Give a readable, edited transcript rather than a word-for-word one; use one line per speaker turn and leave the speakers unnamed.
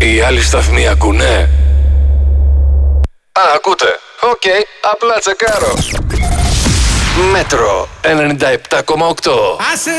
Οι άλλοι σταθμοί ακούνε? Ακούτε. Οκ, απλά τσεκάρω. Μέτρο 97,8.